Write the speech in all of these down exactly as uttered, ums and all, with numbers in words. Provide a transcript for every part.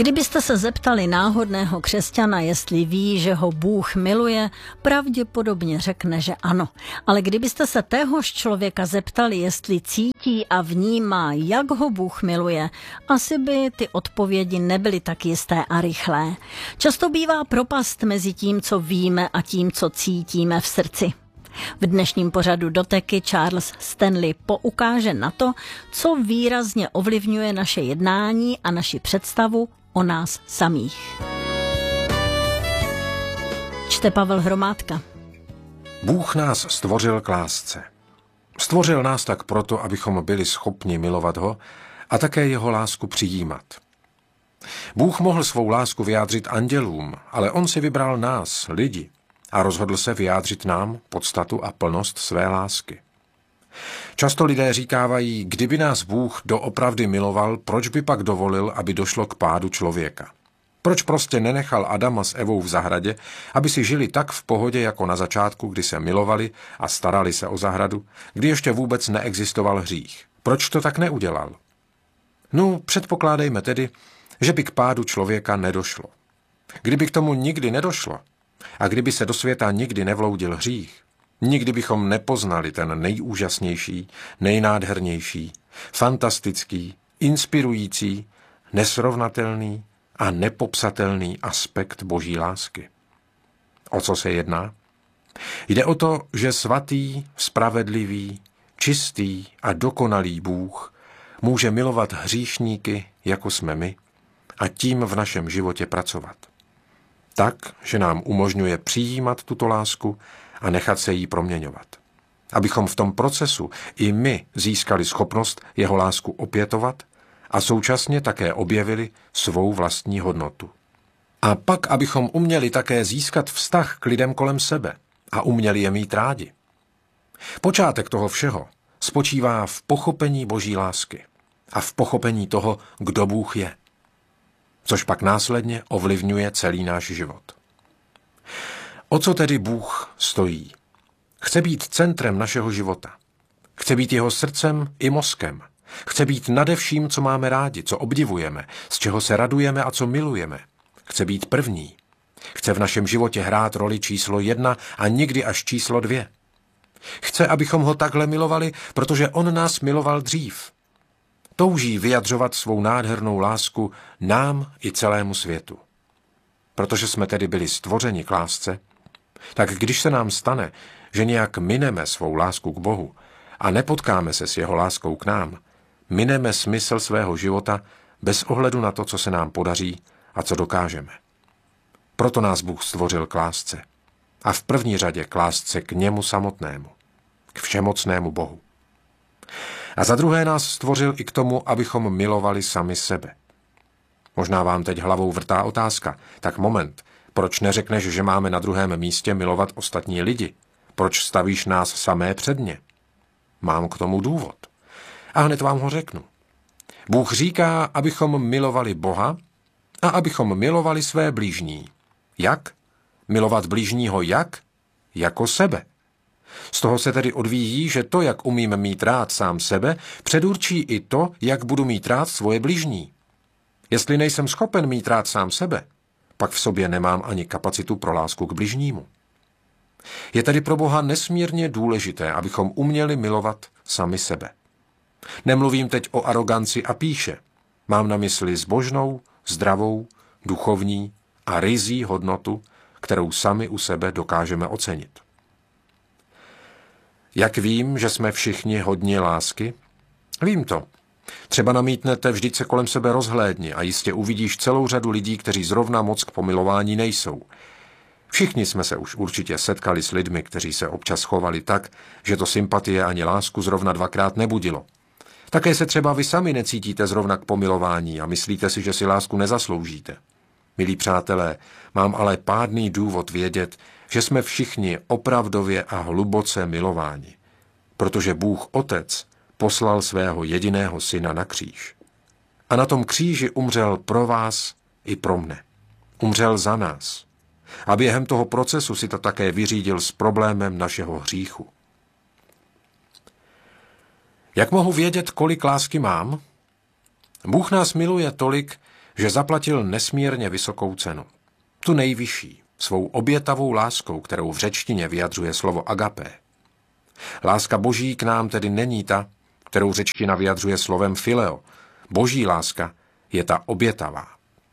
Kdybyste se zeptali náhodného křesťana, jestli ví, že ho Bůh miluje, pravděpodobně řekne, že ano. Ale kdybyste se téhož člověka zeptali, jestli cítí a vnímá, jak ho Bůh miluje, asi by ty odpovědi nebyly tak jisté a rychlé. Často bývá propast mezi tím, co víme, a tím, co cítíme v srdci. V dnešním pořadu Doteky Charles Stanley poukáže na to, co výrazně ovlivňuje naše jednání a naši představu o nás samých. Čte Pavel Hromádka. Bůh nás stvořil k lásce. Stvořil nás tak proto, abychom byli schopni milovat ho a také jeho lásku přijímat. Bůh mohl svou lásku vyjádřit andělům, ale on si vybral nás, lidi, a rozhodl se vyjádřit nám podstatu a plnost své lásky. Často lidé říkávají, kdyby nás Bůh doopravdy miloval, proč by pak dovolil, aby došlo k pádu člověka? Proč prostě nenechal Adama s Evou v zahradě, aby si žili tak v pohodě jako na začátku, kdy se milovali a starali se o zahradu, kdy ještě vůbec neexistoval hřích? Proč to tak neudělal? No, předpokládejme tedy, že by k pádu člověka nedošlo. Kdyby k tomu nikdy nedošlo, a kdyby se do světa nikdy nevloudil hřích, nikdy bychom nepoznali ten nejúžasnější, nejnádhernější, fantastický, inspirující, nesrovnatelný a nepopsatelný aspekt Boží lásky. O co se jedná? Jde o to, že svatý, spravedlivý, čistý a dokonalý Bůh může milovat hříšníky, jako jsme my, a tím v našem životě pracovat. Tak, že nám umožňuje přijímat tuto lásku a nechat se jí proměňovat. Abychom v tom procesu i my získali schopnost jeho lásku opětovat a současně také objevili svou vlastní hodnotu. A pak, abychom uměli také získat vztah k lidem kolem sebe a uměli je mít rádi. Počátek toho všeho spočívá v pochopení Boží lásky a v pochopení toho, kdo Bůh je, což pak následně ovlivňuje celý náš život. O co tedy Bůh stojí? Chce být centrem našeho života. Chce být jeho srdcem i mozkem. Chce být nade vším, co máme rádi, co obdivujeme, z čeho se radujeme a co milujeme. Chce být první. Chce v našem životě hrát roli číslo jedna a nikdy až číslo dvě. Chce, abychom ho takhle milovali, protože on nás miloval dřív. Touží vyjadřovat svou nádhernou lásku nám i celému světu. Protože jsme tedy byli stvořeni k lásce, tak když se nám stane, že nějak mineme svou lásku k Bohu a nepotkáme se s jeho láskou k nám, mineme smysl svého života bez ohledu na to, co se nám podaří a co dokážeme. Proto nás Bůh stvořil k lásce. A v první řadě k lásce k němu samotnému, k všemocnému Bohu. A za druhé nás stvořil i k tomu, abychom milovali sami sebe. Možná vám teď hlavou vrtá otázka. Tak moment, proč neřekneš, že máme na druhém místě milovat ostatní lidi? Proč stavíš nás samé předně? Mám k tomu důvod. A hned vám ho řeknu. Bůh říká, abychom milovali Boha a abychom milovali své blížní. Jak? Milovat blížního jak? Jako sebe. Z toho se tedy odvíjí, že to, jak umím mít rád sám sebe, předurčí i to, jak budu mít rád svoje bližní. Jestli nejsem schopen mít rád sám sebe, pak v sobě nemám ani kapacitu pro lásku k bližnímu. Je tedy pro Boha nesmírně důležité, abychom uměli milovat sami sebe. Nemluvím teď o aroganci a pýše. Mám na mysli zbožnou, zdravou, duchovní a ryzí hodnotu, kterou sami u sebe dokážeme ocenit. Jak vím, že jsme všichni hodni lásky? Vím to. Třeba namítnete, vždyť se kolem sebe rozhlédni a jistě uvidíš celou řadu lidí, kteří zrovna moc k pomilování nejsou. Všichni jsme se už určitě setkali s lidmi, kteří se občas chovali tak, že to sympatie ani lásku zrovna dvakrát nebudilo. Také se třeba vy sami necítíte zrovna k pomilování a myslíte si, že si lásku nezasloužíte. Milí přátelé, mám ale pádný důvod vědět, že jsme všichni opravdově a hluboce milováni, protože Bůh Otec poslal svého jediného syna na kříž. A na tom kříži umřel pro vás i pro mne. Umřel za nás. A během toho procesu si to také vyřídil s problémem našeho hříchu. Jak mohu vědět, kolik lásky mám? Bůh nás miluje tolik, že zaplatil nesmírně vysokou cenu. Tu nejvyšší, svou obětavou láskou, kterou v řečtině vyjadřuje slovo agapé. Láska Boží k nám tedy není ta, kterou řečtina vyjadřuje slovem fileo. Boží láska je ta obětavá.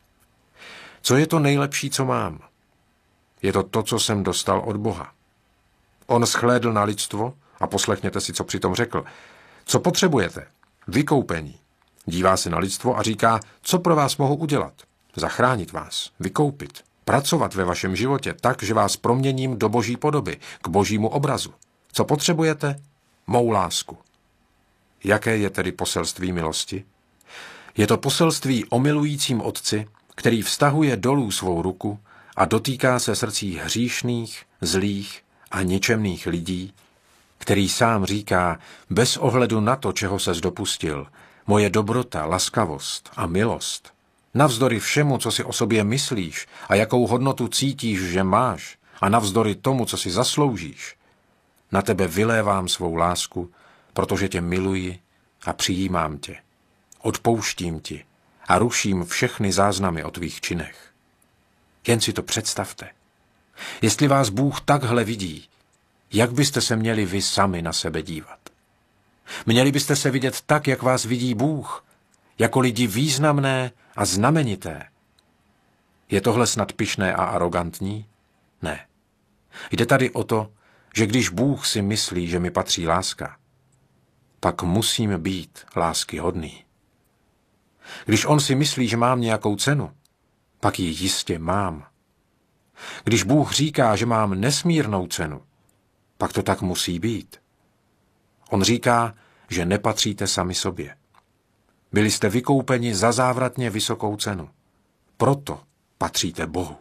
Co je to nejlepší, co mám? Je to to, co jsem dostal od Boha. On shlédl na lidstvo a poslechněte si, co přitom řekl. Co potřebujete? Vykoupení. Dívá se na lidstvo a říká, co pro vás mohu udělat? Zachránit vás, vykoupit, pracovat ve vašem životě tak, že vás proměním do Boží podoby, k Božímu obrazu. Co potřebujete? Mou lásku. Jaké je tedy poselství milosti? Je to poselství o milujícím Otci, který vztahuje dolů svou ruku a dotýká se srdcí hříšných, zlých a ničemných lidí, který sám říká, bez ohledu na to, čeho ses dopustil, moje dobrota, laskavost a milost, navzdory všemu, co si o sobě myslíš a jakou hodnotu cítíš, že máš, a navzdory tomu, co si zasloužíš, na tebe vylévám svou lásku, protože tě miluji a přijímám tě. Odpouštím ti a ruším všechny záznamy o tvých činech. Jen si to představte. Jestli vás Bůh takhle vidí, jak byste se měli vy sami na sebe dívat? Měli byste se vidět tak, jak vás vidí Bůh, jako lidi významné a znamenité. Je tohle snad pyšné a arogantní? Ne. Jde tady o to, že když Bůh si myslí, že mi patří láska, pak musím být láskyhodný. Když on si myslí, že mám nějakou cenu, pak ji jistě mám. Když Bůh říká, že mám nesmírnou cenu, pak to tak musí být. On říká, že nepatříte sami sobě. Byli jste vykoupeni za závratně vysokou cenu. Proto patříte Bohu.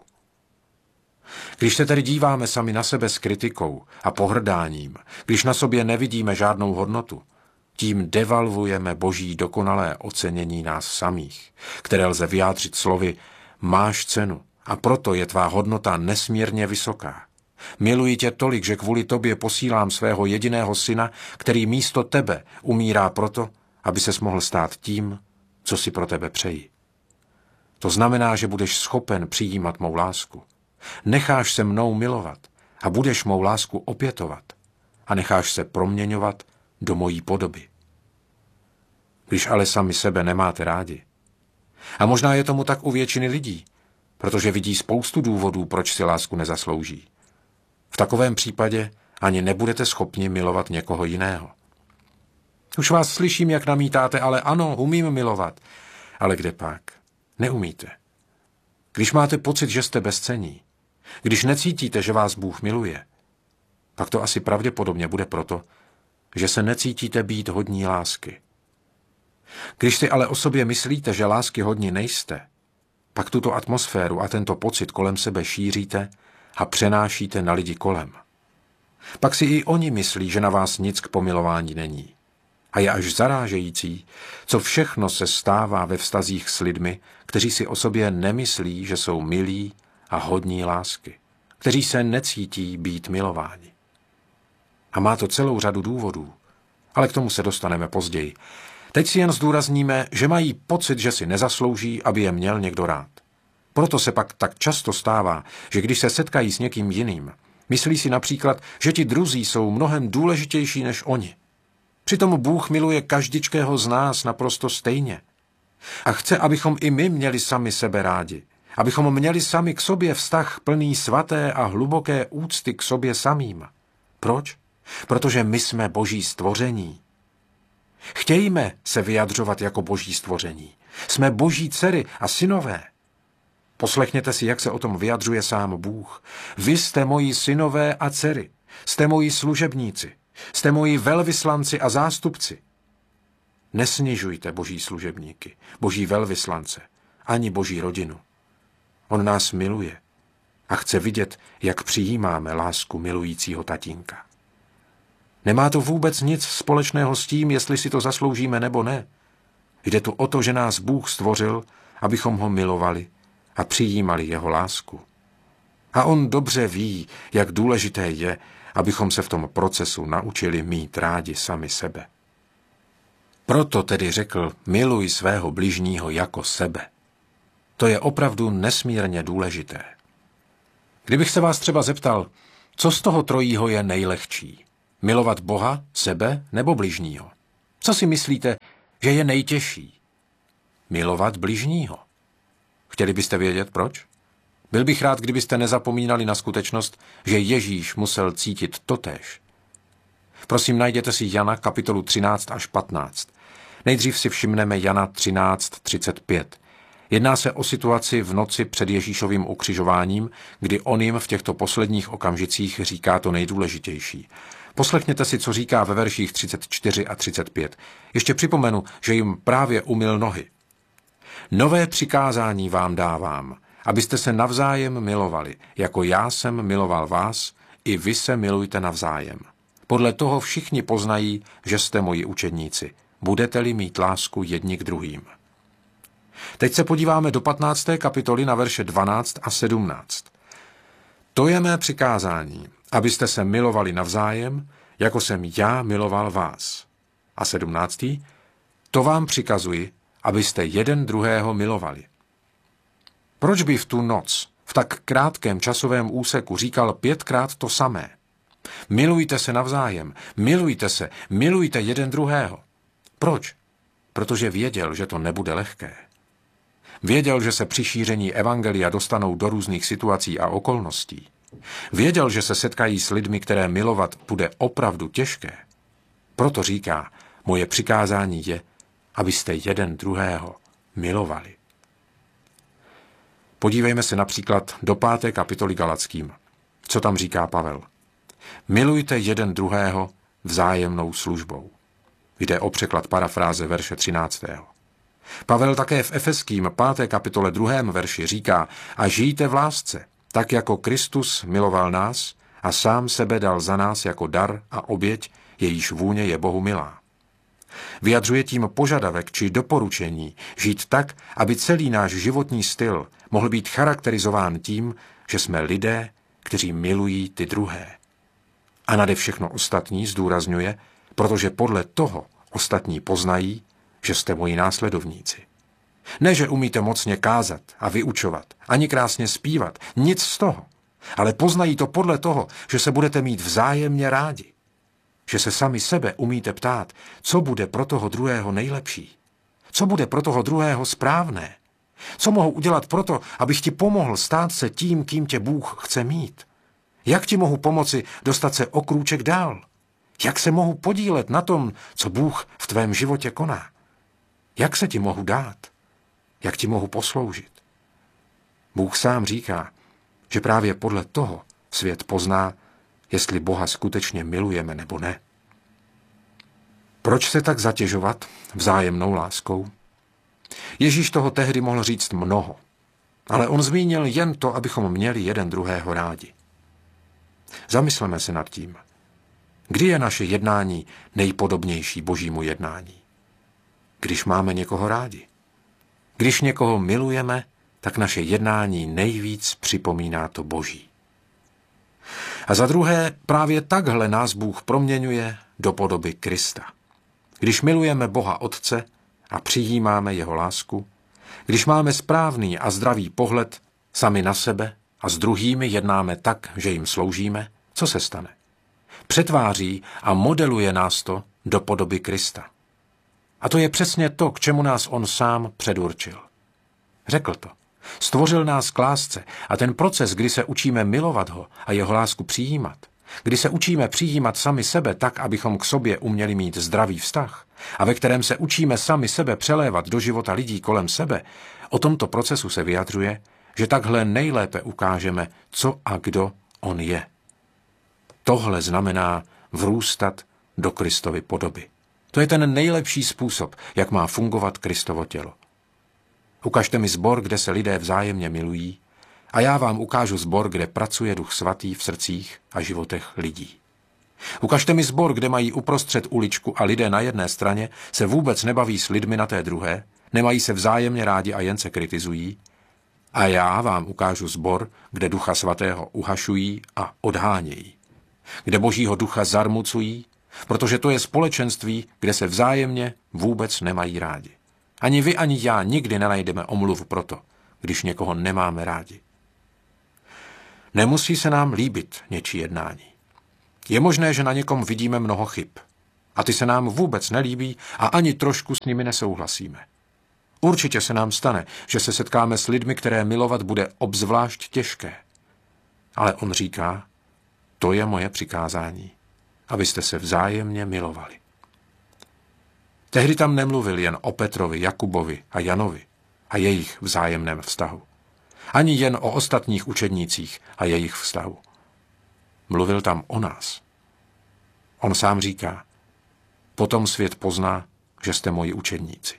Když se tedy díváme sami na sebe s kritikou a pohrdáním, když na sobě nevidíme žádnou hodnotu, tím devalvujeme Boží dokonalé ocenění nás samých, které lze vyjádřit slovy máš cenu a proto je tvá hodnota nesmírně vysoká. Miluji tě tolik, že kvůli tobě posílám svého jediného syna, který místo tebe umírá proto, aby ses mohl stát tím, co si pro tebe přeji. To znamená, že budeš schopen přijímat mou lásku. Necháš se mnou milovat a budeš mou lásku opětovat a necháš se proměňovat do mojí podoby. Když ale sami sebe nemáte rádi, a možná je tomu tak u většiny lidí, protože vidí spoustu důvodů, proč si lásku nezaslouží, v takovém případě ani nebudete schopni milovat někoho jiného. Už vás slyším, jak namítáte, ale ano, umím milovat. Ale kde pak? Neumíte. Když máte pocit, že jste bezcenní, když necítíte, že vás Bůh miluje, pak to asi pravděpodobně bude proto, že se necítíte být hodní lásky. Když si ale o sobě myslíte, že lásky hodní nejste, pak tuto atmosféru a tento pocit kolem sebe šíříte a přenášíte na lidi kolem. Pak si i oni myslí, že na vás nic k pomilování není. A je až zarážející, co všechno se stává ve vztazích s lidmi, kteří si o sobě nemyslí, že jsou milí a hodní lásky, kteří se necítí být milováni. A má to celou řadu důvodů, ale k tomu se dostaneme později. Teď si jen zdůrazníme, že mají pocit, že si nezaslouží, aby je měl někdo rád. Proto se pak tak často stává, že když se setkají s někým jiným, myslí si například, že ti druzí jsou mnohem důležitější než oni. Přitom Bůh miluje každičkého z nás naprosto stejně. A chce, abychom i my měli sami sebe rádi. Abychom měli sami k sobě vztah plný svaté a hluboké úcty k sobě samým. Proč? Protože my jsme Boží stvoření. Chtějme se vyjadřovat jako Boží stvoření. Jsme Boží dcery a synové. Poslechněte si, jak se o tom vyjadřuje sám Bůh. Vy jste moji synové a dcery. Jste moji služebníci. Jste moji velvyslanci a zástupci. Nesnižujte Boží služebníky, Boží velvyslance, ani Boží rodinu. On nás miluje a chce vidět, jak přijímáme lásku milujícího tatínka. Nemá to vůbec nic společného s tím, jestli si to zasloužíme nebo ne. Jde tu o to, že nás Bůh stvořil, abychom ho milovali a přijímali jeho lásku. A on dobře ví, jak důležité je, abychom se v tom procesu naučili mít rádi sami sebe. Proto tedy řekl, miluj svého bližního jako sebe. To je opravdu nesmírně důležité. Kdybych se vás třeba zeptal, co z toho trojího je nejlehčí? Milovat Boha, sebe nebo bližního? Co si myslíte, že je nejtěžší? Milovat bližního. Chtěli byste vědět, proč? Byl bych rád, kdybyste nezapomínali na skutečnost, že Ježíš musel cítit totéž. Prosím, najděte si Jana kapitolu třináct až patnáct. Nejdřív si všimneme Jana třináct třicet pět. Jedná se o situaci v noci před Ježíšovým ukřižováním, kdy on jim v těchto posledních okamžicích říká to nejdůležitější. Poslechněte si, co říká ve verších třicet čtyři a třicet pět. Ještě připomenu, že jim právě umyl nohy. Nové přikázání vám dávám, abyste se navzájem milovali, jako já jsem miloval vás, i vy se milujte navzájem. Podle toho všichni poznají, že jste moji učedníci. Budete-li mít lásku jedni k druhým. Teď se podíváme do patnácté kapitoly na verše dvanáct a sedmnáct. To je mé přikázání, abyste se milovali navzájem, jako jsem já miloval vás. A sedmnáctý. To vám přikazuji, abyste jeden druhého milovali. Proč by v tu noc, v tak krátkém časovém úseku říkal pětkrát to samé? Milujte se navzájem, milujte se, milujte jeden druhého. Proč? Protože věděl, že to nebude lehké. Věděl, že se při šíření evangelia dostanou do různých situací a okolností. Věděl, že se setkají s lidmi, které milovat bude opravdu těžké. Proto říká, moje přikázání je, abyste jeden druhého milovali. Podívejme se například do páté kapitoly Galackým. Co tam říká Pavel? Milujte jeden druhého vzájemnou službou. Jde o překlad parafráze verše třináctého. Pavel také v Efeským páté kapitole druhém verši říká: a žijte v lásce, tak jako Kristus miloval nás a sám sebe dal za nás jako dar a oběť, jejíž vůně je Bohu milá. Vyjadřuje tím požadavek či doporučení žít tak, aby celý náš životní styl mohl být charakterizován tím, že jsme lidé, kteří milují ty druhé. A nade všechno ostatní zdůrazňuje, protože podle toho ostatní poznají, že jste moji následovníci. Ne, že umíte mocně kázat a vyučovat, ani krásně zpívat, nic z toho, ale poznají to podle toho, že se budete mít vzájemně rádi. Že se sami sebe umíte ptát, co bude pro toho druhého nejlepší, co bude pro toho druhého správné, co mohu udělat proto, abych ti pomohl stát se tím, kým tě Bůh chce mít. Jak ti mohu pomoci dostat se o krůček dál? Jak se mohu podílet na tom, co Bůh v tvém životě koná? Jak se ti mohu dát? Jak ti mohu posloužit? Bůh sám říká, že právě podle toho svět pozná, jestli Boha skutečně milujeme nebo ne. Proč se tak zatěžovat vzájemnou láskou? Ježíš toho tehdy mohl říct mnoho, ale on zmínil jen to, abychom měli jeden druhého rádi. Zamysleme se nad tím. Kdy je naše jednání nejpodobnější Božímu jednání? Když máme někoho rádi. Když někoho milujeme, tak naše jednání nejvíc připomíná to Boží. A za druhé, právě takhle nás Bůh proměňuje do podoby Krista. Když milujeme Boha Otce a přijímáme jeho lásku, když máme správný a zdravý pohled sami na sebe a s druhými jednáme tak, že jim sloužíme, co se stane? Přetváří a modeluje nás to do podoby Krista. A to je přesně to, k čemu nás on sám předurčil. Řekl to. Stvořil nás k lásce a ten proces, kdy se učíme milovat ho a jeho lásku přijímat, kdy se učíme přijímat sami sebe tak, abychom k sobě uměli mít zdravý vztah a ve kterém se učíme sami sebe přelévat do života lidí kolem sebe, o tomto procesu se vyjadřuje, že takhle nejlépe ukážeme, co a kdo on je. Tohle znamená vrůstat do Kristovy podoby. To je ten nejlepší způsob, jak má fungovat Kristovo tělo. Ukažte mi sbor, kde se lidé vzájemně milují, a já vám ukážu sbor, kde pracuje Duch Svatý v srdcích a životech lidí. Ukažte mi sbor, kde mají uprostřed uličku a lidé na jedné straně se vůbec nebaví s lidmi na té druhé, nemají se vzájemně rádi a jen se kritizují, a já vám ukážu sbor, kde Ducha Svatého uhašují a odhánějí, kde Božího ducha zarmucují, protože to je společenství, kde se vzájemně vůbec nemají rádi. Ani vy, ani já nikdy nenajdeme omluvu pro to, když někoho nemáme rádi. Nemusí se nám líbit něčí jednání. Je možné, že na někom vidíme mnoho chyb a ty se nám vůbec nelíbí a ani trošku s nimi nesouhlasíme. Určitě se nám stane, že se setkáme s lidmi, které milovat bude obzvlášť těžké. Ale on říká, to je moje přikázání, abyste se vzájemně milovali. Tehdy tam nemluvil jen o Petrovi, Jakubovi a Janovi a jejich vzájemném vztahu. Ani jen o ostatních učednících a jejich vztahu. Mluvil tam o nás. On sám říká, potom svět pozná, že jste moji učedníci.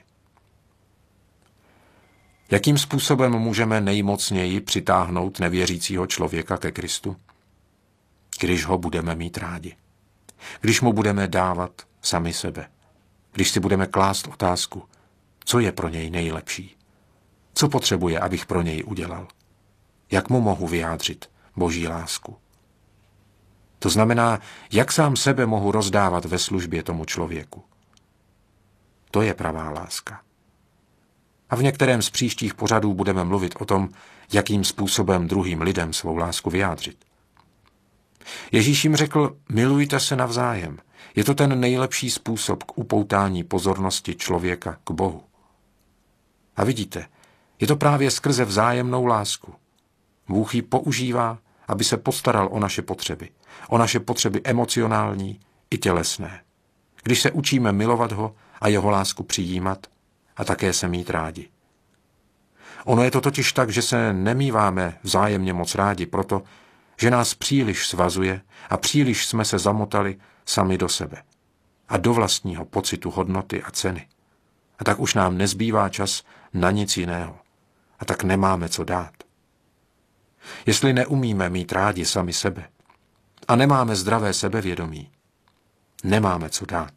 Jakým způsobem můžeme nejmocněji přitáhnout nevěřícího člověka ke Kristu? Když ho budeme mít rádi. Když mu budeme dávat sami sebe. Když si budeme klást otázku, co je pro něj nejlepší. Co potřebuje, abych pro něj udělal? Jak mu mohu vyjádřit Boží lásku? To znamená, jak sám sebe mohu rozdávat ve službě tomu člověku. To je pravá láska. A v některém z příštích pořadů budeme mluvit o tom, jakým způsobem druhým lidem svou lásku vyjádřit. Ježíš jim řekl, milujte se navzájem. Je to ten nejlepší způsob k upoutání pozornosti člověka k Bohu. A vidíte, je to právě skrze vzájemnou lásku. Bůh ji používá, aby se postaral o naše potřeby. O naše potřeby emocionální i tělesné. Když se učíme milovat ho a jeho lásku přijímat a také se mít rádi. Ono je to totiž tak, že se nemíváme vzájemně moc rádi proto, že nás příliš svazuje a příliš jsme se zamotali sami do sebe a do vlastního pocitu hodnoty a ceny. A tak už nám nezbývá čas na nic jiného. A tak nemáme co dát. Jestli neumíme mít rádi sami sebe a nemáme zdravé sebevědomí, nemáme co dát.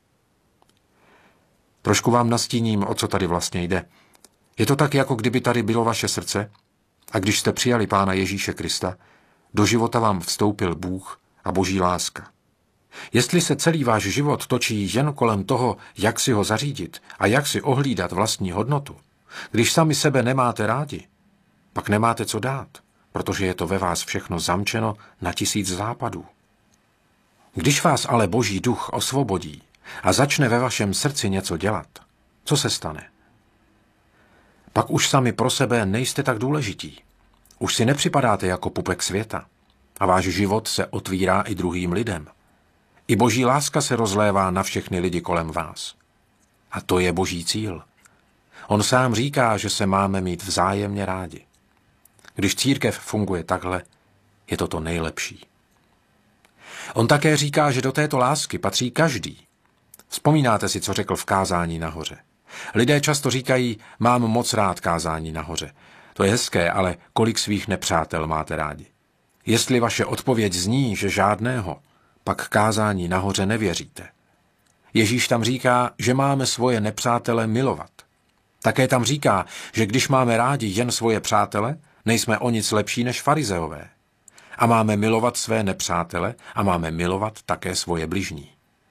Trošku vám nastíním, o co tady vlastně jde. Je to tak, jako kdyby tady bylo vaše srdce a když jste přijali Pána Ježíše Krista, do života vám vstoupil Bůh a Boží láska. Jestli se celý váš život točí jen kolem toho, jak si ho zařídit a jak si ohlídat vlastní hodnotu, když sami sebe nemáte rádi, pak nemáte co dát, protože je to ve vás všechno zamčeno na tisíc západů. Když vás ale Boží duch osvobodí a začne ve vašem srdci něco dělat, co se stane? Pak už sami pro sebe nejste tak důležití. Už si nepřipadáte jako pupek světa a váš život se otvírá i druhým lidem. I Boží láska se rozlévá na všechny lidi kolem vás. A to je Boží cíl. On sám říká, že se máme mít vzájemně rádi. Když církev funguje takhle, je to to nejlepší. On také říká, že do této lásky patří každý. Vzpomínáte si, co řekl v kázání nahoře. Lidé často říkají, mám moc rád kázání nahoře. To je hezké, ale kolik svých nepřátel máte rádi? Jestli vaše odpověď zní, že žádného, pak kázání nahoře nevěříte. Ježíš tam říká, že máme svoje nepřátele milovat. Také tam říká, že když máme rádi jen svoje přátele, nejsme o nic lepší než farizeové. A máme milovat své nepřátele a máme milovat také svoje bližní.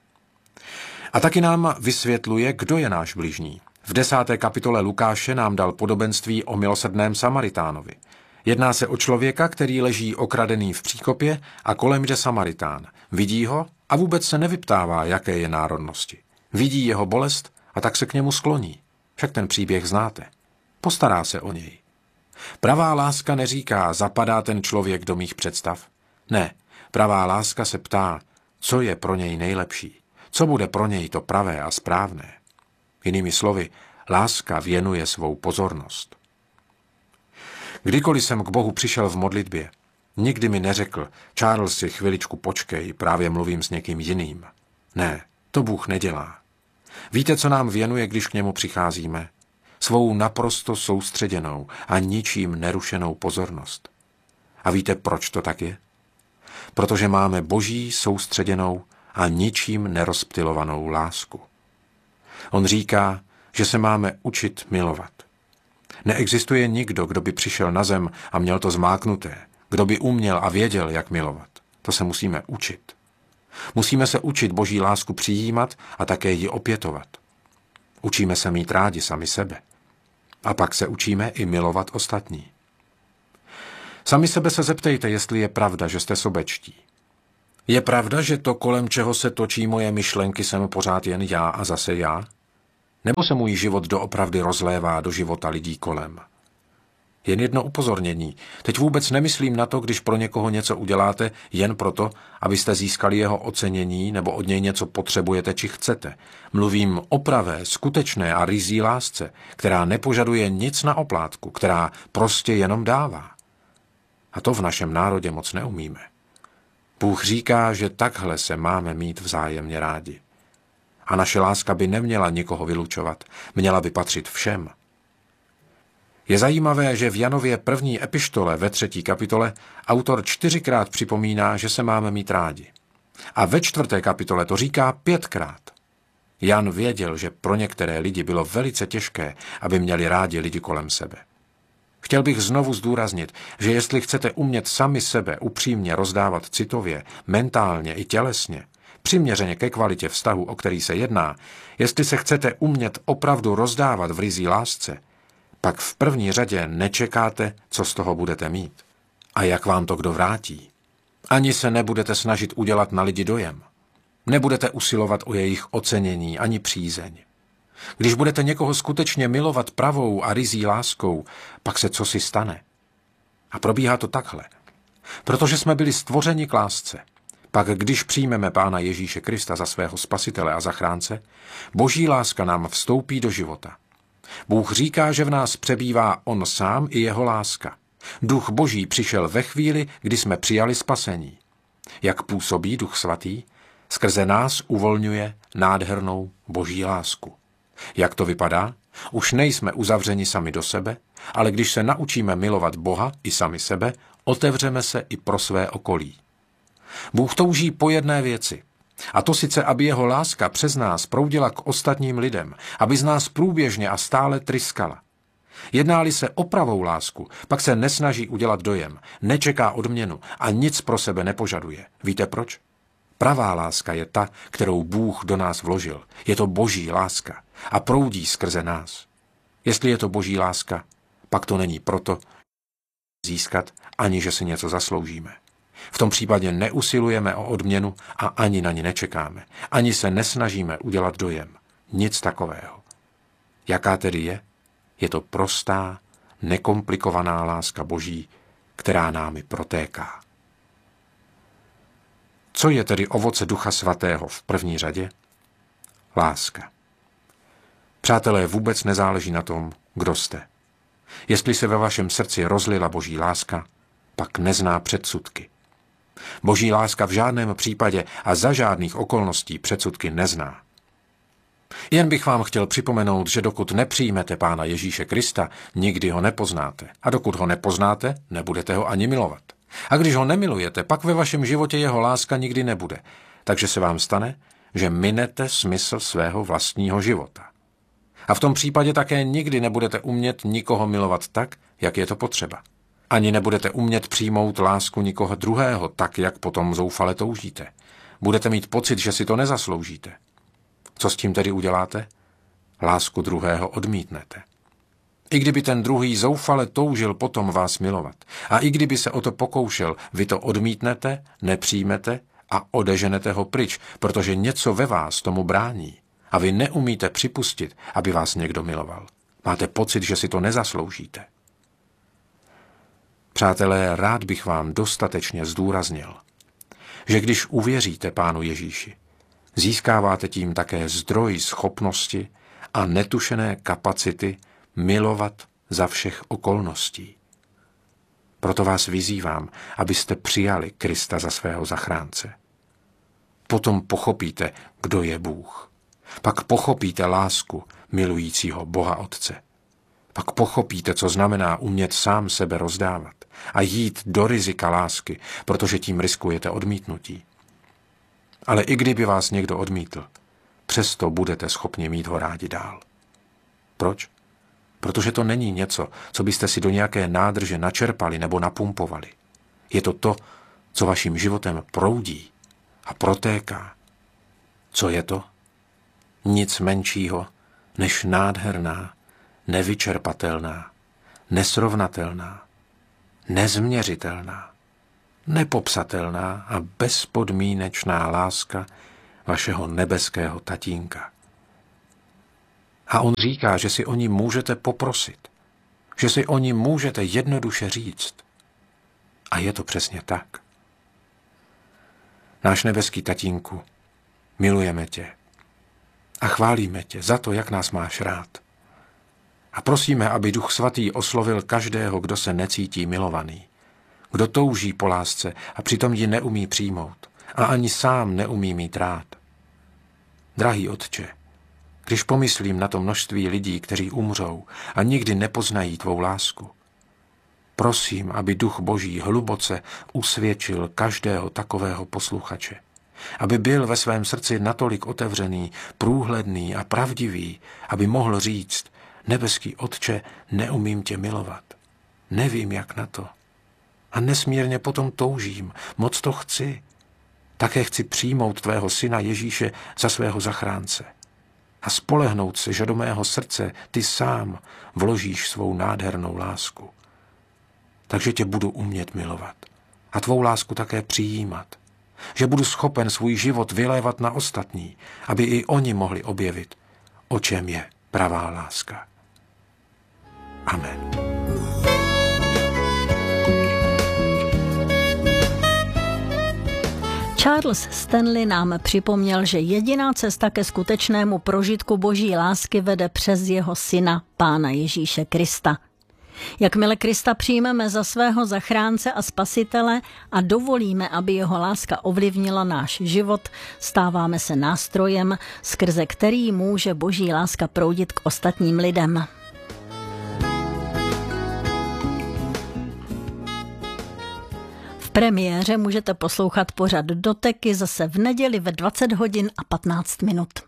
A taky nám vysvětluje, kdo je náš bližní. V desáté kapitole Lukáše nám dal podobenství o milosrdném Samaritánovi. Jedná se o člověka, který leží okradený v příkopě a kolem jde Samaritán. Vidí ho a vůbec se nevyptává, jaké je národnosti. Vidí jeho bolest a tak se k němu skloní. Však ten příběh znáte. Postará se o něj. Pravá láska neříká, zapadá ten člověk do mých představ. Ne, pravá láska se ptá, co je pro něj nejlepší, co bude pro něj to pravé a správné. Jinými slovy, láska věnuje svou pozornost. Kdykoliv jsem k Bohu přišel v modlitbě, nikdy mi neřekl, Charles, si chviličku počkej, právě mluvím s někým jiným. Ne, to Bůh nedělá. Víte, co nám věnuje, když k němu přicházíme? Svou naprosto soustředěnou a ničím nerušenou pozornost. A víte, proč to tak je? Protože máme Boží soustředěnou a ničím nerozptylovanou lásku. On říká, že se máme učit milovat. Neexistuje nikdo, kdo by přišel na zem a měl to zmáknuté, kdo by uměl a věděl, jak milovat. To se musíme učit. Musíme se učit Boží lásku přijímat a také ji opětovat. Učíme se mít rádi sami sebe. A pak se učíme i milovat ostatní. Sami sebe se zeptejte, jestli je pravda, že jste sobečtí. Je pravda, že to, kolem čeho se točí moje myšlenky, jsem pořád jen já a zase já? Nebo se můj život doopravdy rozlévá do života lidí kolem? Jen jedno upozornění. Teď vůbec nemyslím na to, když pro někoho něco uděláte, jen proto, abyste získali jeho ocenění nebo od něj něco potřebujete či chcete. Mluvím o pravé, skutečné a ryzí lásce, která nepožaduje nic na oplátku, která prostě jenom dává. A to v našem národě moc neumíme. Bůh říká, že takhle se máme mít vzájemně rádi. A naše láska by neměla nikoho vylučovat, měla by patřit všem. Je zajímavé, že v Janově první epištole ve třetí kapitole autor čtyřikrát připomíná, že se máme mít rádi. A ve čtvrté kapitole to říká pětkrát. Jan věděl, že pro některé lidi bylo velice těžké, aby měli rádi lidi kolem sebe. Chtěl bych znovu zdůraznit, že jestli chcete umět sami sebe upřímně rozdávat citově, mentálně i tělesně, přiměřeně ke kvalitě vztahu, o který se jedná, jestli se chcete umět opravdu rozdávat v ryzí lásce, pak v první řadě nečekáte, co z toho budete mít a jak vám to kdo vrátí. Ani se nebudete snažit udělat na lidi dojem. Nebudete usilovat o jejich ocenění ani přízeň. Když budete někoho skutečně milovat pravou a ryzí láskou, pak se cosi stane. A probíhá to takhle. Protože jsme byli stvořeni k lásce, pak když přijmeme Pána Ježíše Krista za svého spasitele a zachránce, Boží láska nám vstoupí do života. Bůh říká, že v nás přebývá On sám i jeho láska. Duch Boží přišel ve chvíli, kdy jsme přijali spasení. Jak působí Duch Svatý? Skrze nás uvolňuje nádhernou Boží lásku. Jak to vypadá? Už nejsme uzavřeni sami do sebe, ale když se naučíme milovat Boha i sami sebe, otevřeme se i pro své okolí. Bůh touží po jedné věci. A to sice, aby jeho láska přes nás proudila k ostatním lidem, aby z nás průběžně a stále tryskala. Jedná-li se o pravou lásku, pak se nesnaží udělat dojem, nečeká odměnu a nic pro sebe nepožaduje. Víte proč? Pravá láska je ta, kterou Bůh do nás vložil. Je to Boží láska a proudí skrze nás. Jestli je to Boží láska, pak to není proto získat, ani že si něco zasloužíme. V tom případě neusilujeme o odměnu a ani na ní nečekáme. Ani se nesnažíme udělat dojem. Nic takového. Jaká tedy je? Je to prostá, nekomplikovaná láska Boží, která námi protéká. Co je tedy ovoce Ducha Svatého v první řadě? Láska. Přátelé, vůbec nezáleží na tom, kdo jste. Jestli se ve vašem srdci rozlila Boží láska, pak nezná předsudky. Boží láska v žádném případě a za žádných okolností předsudky nezná. Jen bych vám chtěl připomenout, že dokud nepřijmete Pána Ježíše Krista, nikdy ho nepoznáte. A dokud ho nepoznáte, nebudete ho ani milovat. A když ho nemilujete, pak ve vašem životě jeho láska nikdy nebude. Takže se vám stane, že minete smysl svého vlastního života. A v tom případě také nikdy nebudete umět nikoho milovat tak, jak je to potřeba. Ani nebudete umět přijmout lásku nikoho druhého tak, jak potom zoufale toužíte. Budete mít pocit, že si to nezasloužíte. Co s tím tedy uděláte? Lásku druhého odmítnete. I kdyby ten druhý zoufale toužil potom vás milovat, a i kdyby se o to pokoušel, vy to odmítnete, nepřijmete a odeženete ho pryč, protože něco ve vás tomu brání. A vy neumíte připustit, aby vás někdo miloval. Máte pocit, že si to nezasloužíte. Přátelé, rád bych vám dostatečně zdůraznil, že když uvěříte Pánu Ježíši, získáváte tím také zdroj schopnosti a netušené kapacity milovat za všech okolností. Proto vás vyzývám, abyste přijali Krista za svého zachránce. Potom pochopíte, kdo je Bůh. Pak pochopíte lásku milujícího Boha Otce. Pak pochopíte, co znamená umět sám sebe rozdávat a jít do rizika lásky, protože tím riskujete odmítnutí. Ale i kdyby vás někdo odmítl, přesto budete schopni mít ho rádi dál. Proč? Protože to není něco, co byste si do nějaké nádrže načerpali nebo napumpovali. Je to to, co vaším životem proudí a protéká. Co je to? Nic menšího než nádherná, nevyčerpatelná, nesrovnatelná, nezměřitelná, nepopsatelná a bezpodmínečná láska vašeho nebeského tatínka. A on říká, že si o ní můžete poprosit, že si o ní můžete jednoduše říct. A je to přesně tak. Náš nebeský tatínku, milujeme tě a chválíme tě za to, jak nás máš rád. A prosíme, aby Duch Svatý oslovil každého, kdo se necítí milovaný, kdo touží po lásce a přitom ji neumí přijmout a ani sám neumí mít rád. Drahý Otče, když pomyslím na to množství lidí, kteří umřou a nikdy nepoznají tvou lásku, prosím, aby Duch Boží hluboce usvědčil každého takového posluchače, aby byl ve svém srdci natolik otevřený, průhledný a pravdivý, aby mohl říct: nebeský Otče, neumím tě milovat, nevím, jak na to. A nesmírně potom toužím, moc to chci. Také chci přijmout tvého syna Ježíše za svého zachránce a spolehnout se, že do mého srdce ty sám vložíš svou nádhernou lásku. Takže tě budu umět milovat a tvou lásku také přijímat. Že budu schopen svůj život vylévat na ostatní, aby i oni mohli objevit, o čem je pravá láska. Amen. Charles Stanley nám připomněl, že jediná cesta ke skutečnému prožitku Boží lásky vede přes jeho syna, Pána Ježíše Krista. Jakmile Krista přijmeme za svého zachránce a spasitele a dovolíme, aby jeho láska ovlivnila náš život, stáváme se nástrojem, skrze který může Boží láska proudit k ostatním lidem. V premiéře můžete poslouchat pořad Doteky zase v neděli ve dvacet hodin a patnáct minut.